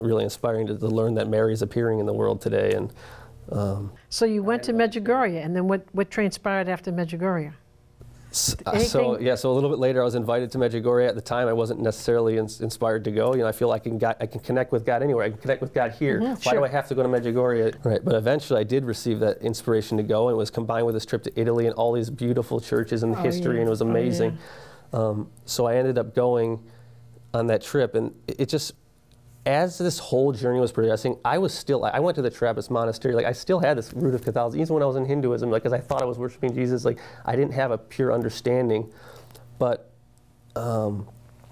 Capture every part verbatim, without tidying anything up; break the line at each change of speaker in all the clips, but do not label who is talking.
really inspiring to, to learn that Mary is appearing in the world today. And um,
so you went to Medjugorje, and then what, what transpired after Medjugorje?
Uh, so yeah, so a little bit later, I was invited to Medjugorje. At the time, I wasn't necessarily in, inspired to go. You know, I feel I can God, I can connect with God anywhere. I can connect with God here.
Mm-hmm,
Why
sure.
do I have to go to Medjugorje? Right. But eventually, I did receive that inspiration to go, and it was combined with this trip to Italy and all these beautiful churches and the
oh,
history,
yeah.
and it was amazing.
Oh, yeah.
um, so I ended up going on that trip, and it, it just. As this whole journey was progressing, I was still, I went to the Trappist monastery, like I still had this root of Catholicism, even when I was in Hinduism, like, because I thought I was worshiping Jesus, like I didn't have a pure understanding, but um,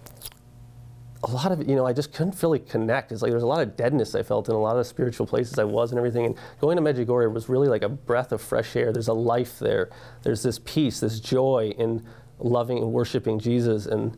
a lot of it, you know, I just couldn't really connect. It's like there's a lot of deadness I felt in a lot of the spiritual places I was and everything, and going to Medjugorje was really like a breath of fresh air. There's a life there. There's this peace, this joy in loving and worshiping Jesus, and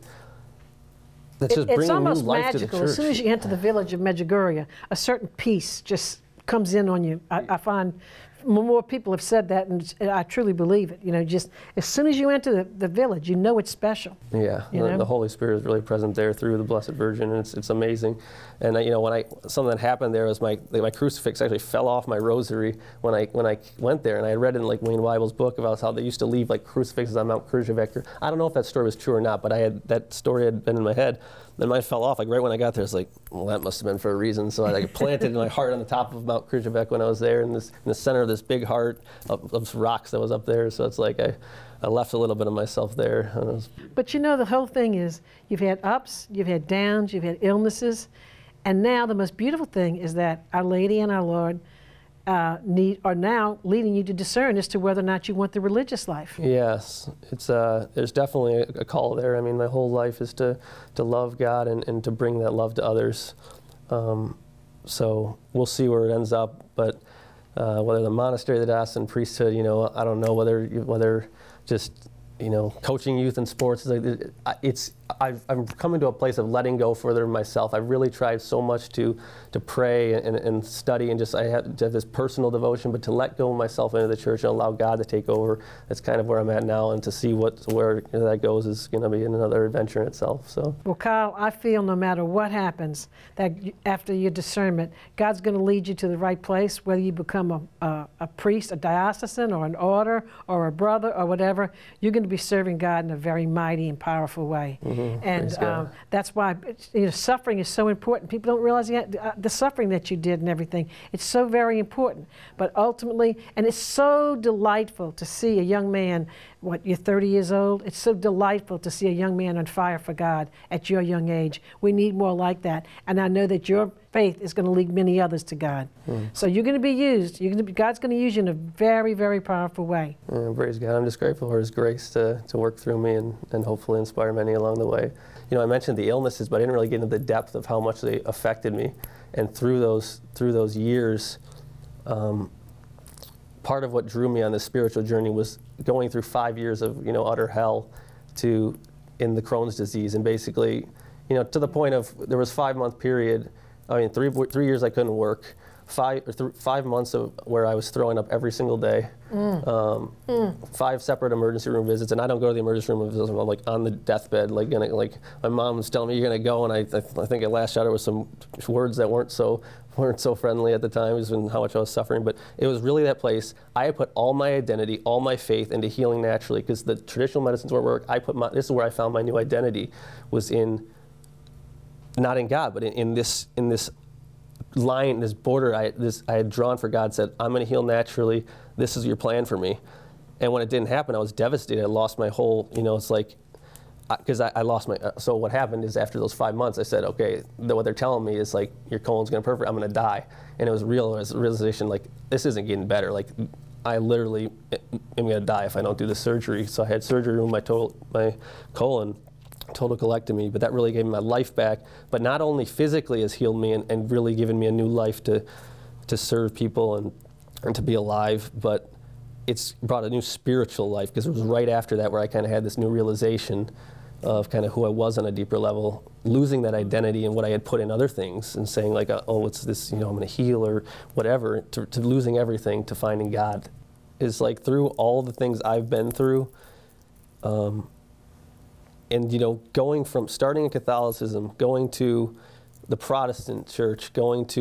That's just
it, it's
bringing
almost
new life to the
magical.
church.
As soon as you enter the village of Medjugorje, a certain peace just comes in on you. I, I find more people have said that, and I truly believe it. You know, just as soon as you enter the, the village, you know it's special.
Yeah,
you
the,
know?
the Holy Spirit is really present there through the Blessed Virgin, and it's, it's amazing. And I, you know, when I something that happened there was my like my crucifix actually fell off my rosary when I when I went there, and I had read in like Wayne Weibel's book about how they used to leave like crucifixes on Mount Kruževec. I don't know if that story was true or not, but I had that story had been in my head. Then mine fell off like right when I got there. It's like, well, that must have been for a reason. So I like, planted my heart on the top of Mount Kruževec when I was there, in this in the center of this big heart of, of rocks that was up there. So it's like I, I left a little bit of myself there. And it was,
But you know, the whole thing is you've had ups, you've had downs, you've had illnesses, and now the most beautiful thing is that Our Lady and our Lord uh, need are now leading you to discern as to whether or not you want the religious life.
Yes, it's uh, there's definitely a, a call there. I mean, my whole life is to, to love God and, and to bring that love to others. Um, so we'll see where it ends up. But uh, whether the monastery, the diocesan priesthood, you know, I don't know whether whether just you know coaching youth in sports. It's, like, it's I've, I'm coming to a place of letting go further myself. I've really tried so much to to pray and, and study and just I have to have this personal devotion, but to let go of myself into the church and allow God to take over. That's kind of where I'm at now, and to see what where that goes is going to be another adventure in itself. So.
Well, Kyle, I feel no matter what happens, that after your discernment, God's going to lead you to the right place, whether you become a, a, a priest, a diocesan, or an order, or a brother, or whatever, you're going to be serving God in a very mighty and powerful way. Mm-hmm. And um, that's why you know, suffering is so important. People don't realize yet uh, the suffering that you did and everything. It's so very important. But ultimately, and it's so delightful to see a young man, what, you're thirty years old? It's so delightful to see a young man on fire for God at your young age. We need more like that. And I know that your faith is going to lead many others to God. Mm. So you're going to be used. You're going to be, God's going to use you in a very, very powerful way.
Yeah, praise God. I'm just grateful for His grace to, to work through me and, and hopefully inspire many along the way. You know, I mentioned the illnesses, but I didn't really get into the depth of how much they affected me. And through those through those years, um, part of what drew me on this spiritual journey was going through five years of you know utter hell, to in the Crohn's disease, and basically, you know, to the point of there was five month period. I mean, three three years I couldn't work. Five or th five months of where I was throwing up every single day. Mm. Um, mm. Five separate emergency room visits, and I don't go to the emergency room visits. I'm like on the deathbed, like gonna, like my mom was telling me you're gonna go, and I I, th I think at last shot there was some words that weren't so weren't so friendly at the time, and how much I was suffering. But it was really that place. I had put all my identity, all my faith into healing naturally, because the traditional medicines where I work, I put my this is where I found my new identity, was in not in God, but in, in this in this. line, this border I, this, I had drawn for God, said, I'm going to heal naturally. This is your plan for me. And when it didn't happen, I was devastated. I lost my whole, you know, it's like, because I, I, I lost my, uh, so what happened is after those five months, I said, okay, the, what they're telling me is like, your colon's going to perfect, I'm going to die. And it was real, it was a realization, like, this isn't getting better. Like, I literally am going to die if I don't do the surgery. So I had surgery on my, total, my colon. Total colectomy, but that really gave me my life back. But not only physically has healed me and, and really given me a new life to to serve people and, and to be alive, but it's brought a new spiritual life, because it was right after that where I kind of had this new realization of kind of who I was on a deeper level, losing that identity and what I had put in other things, and saying like, oh, what's this, you know, I'm going to heal or whatever, to, to losing everything, to finding God. Is like through all the things I've been through, um, and you know, going from starting in Catholicism, going to the Protestant church going to